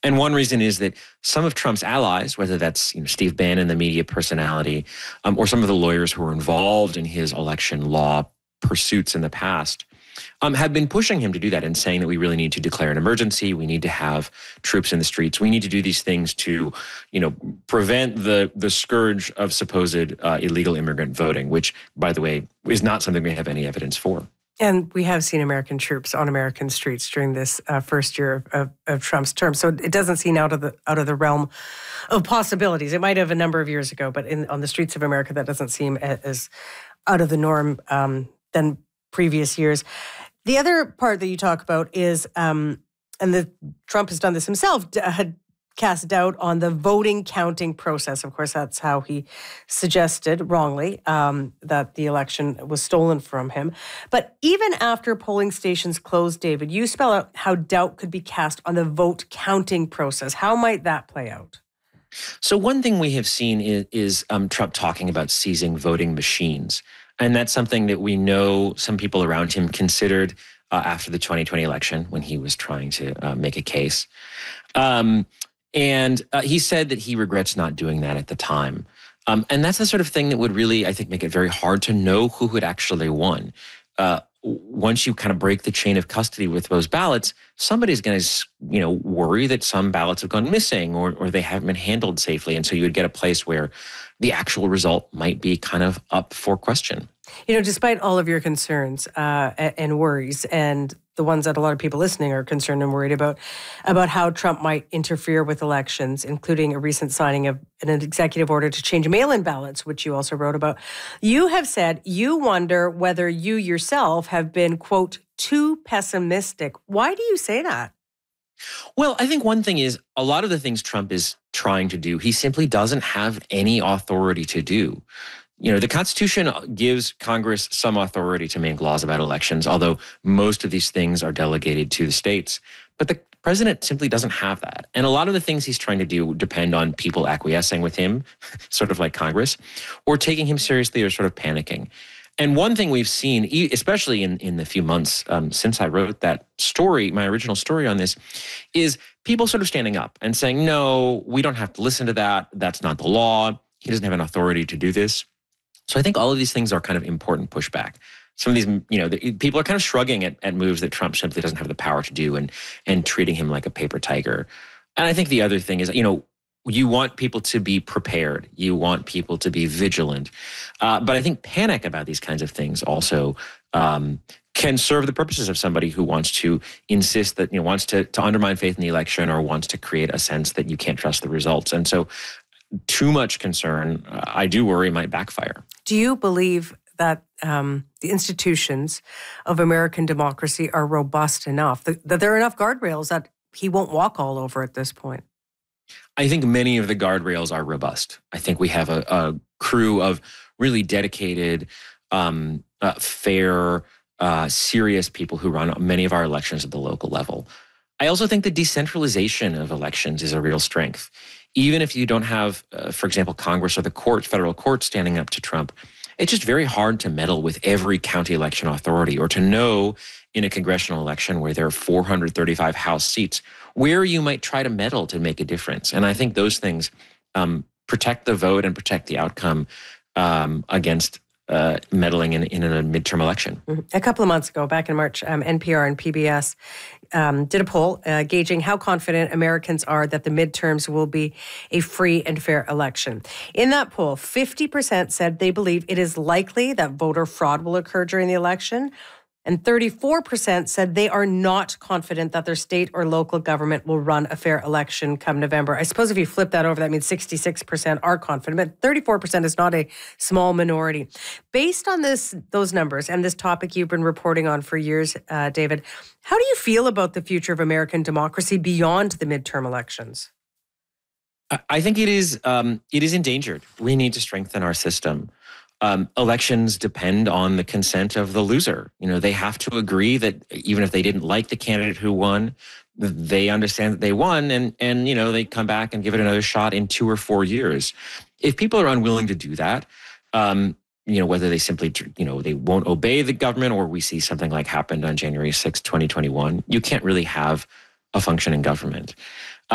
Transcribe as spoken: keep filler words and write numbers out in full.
And one reason is that some of Trump's allies, whether that's you know, Steve Bannon, the media personality, um, or some of the lawyers who were involved in his election law pursuits in the past, um, have been pushing him to do that and saying that we really need to declare an emergency. We need to have troops in the streets. We need to do these things to, you know, prevent the the scourge of supposed uh, illegal immigrant voting, which, by the way, is not something we have any evidence for. And we have seen American troops on American streets during this uh, first year of, of, of Trump's term. So it doesn't seem out of the out of the realm of possibilities. It might have a number of years ago, but in, on the streets of America, that doesn't seem as out of the norm um, than previous years. The other part that you talk about is, um, and the Trump has done this himself, had cast doubt on the voting counting process. Of course, that's how he suggested, wrongly, um, that the election was stolen from him. But even after polling stations closed, David, you spell out how doubt could be cast on the vote counting process. How might that play out? So one thing we have seen is, is um, Trump talking about seizing voting machines. And that's something that we know some people around him considered uh, after the twenty twenty election when he was trying to uh, make a case. Um, and uh, he said that he regrets not doing that at the time. Um, and that's the sort of thing that would really, I think, make it very hard to know who had actually won. Uh, once you kind of break the chain of custody with those ballots, somebody's going to, you know, worry that some ballots have gone missing or, or they haven't been handled safely. And so you would get a place where the actual result might be kind of up for question. You know, despite all of your concerns uh, and worries, and the ones that a lot of people listening are concerned and worried about, about how Trump might interfere with elections, including a recent signing of an executive order to change mail-in ballots, which you also wrote about, you have said you wonder whether you yourself have been, quote, too pessimistic. Why do you say that? Well, I think one thing is a lot of the things Trump is trying to do, he simply doesn't have any authority to do. You know, the Constitution gives Congress some authority to make laws about elections, although most of these things are delegated to the states. But the president simply doesn't have that. And a lot of the things he's trying to do depend on people acquiescing with him, sort of like Congress, or taking him seriously or sort of panicking. And one thing we've seen, especially in, in the few months um, since I wrote that story, my original story on this, is people sort of standing up and saying, no, we don't have to listen to that. That's not the law. He doesn't have an authority to do this. So I think all of these things are kind of important pushback. Some of these, you know, the, people are kind of shrugging at, at moves that Trump simply doesn't have the power to do and and treating him like a paper tiger. And I think the other thing is, you know, you want people to be prepared. You want people to be vigilant. Uh, but I think panic about these kinds of things also um, can serve the purposes of somebody who wants to insist that, you know, wants to, to undermine faith in the election or wants to create a sense that you can't trust the results. And so too much concern, uh, I do worry, might backfire. Do you believe that um, the institutions of American democracy are robust enough, that, that there are enough guardrails that he won't walk all over at this point? I think many of the guardrails are robust. I think we have a, a crew of really dedicated, um, uh, fair, uh, serious people who run many of our elections at the local level. I also think the decentralization of elections is a real strength. Even if you don't have, uh, for example, Congress or the court, federal court standing up to Trump, it's just very hard to meddle with every county election authority or to know in a congressional election where there are four hundred thirty-five House seats where you might try to meddle to make a difference. And I think those things um, protect the vote and protect the outcome um, against Uh, meddling in, in a midterm election. A couple of months ago, back in March, um, N P R and P B S um, did a poll uh, gauging how confident Americans are that the midterms will be a free and fair election. In that poll, fifty percent said they believe it is likely that voter fraud will occur during the election, and thirty-four percent said they are not confident that their state or local government will run a fair election come November. I suppose if you flip that over, that means sixty-six percent are confident, but thirty-four percent is not a small minority. Based on this, those numbers and this topic you've been reporting on for years, uh, David, how do you feel about the future of American democracy beyond the midterm elections? I think it is um, it is endangered. We need to strengthen our system. Um, elections depend on the consent of the loser. You know, they have to agree that even if they didn't like the candidate who won, they understand that they won, and and you know they come back and give it another shot in two or four years. If people are unwilling to do that, um, you know, whether they simply you know they won't obey the government, or we see something like happened on January sixth, twenty twenty-one, you can't really have a functioning government.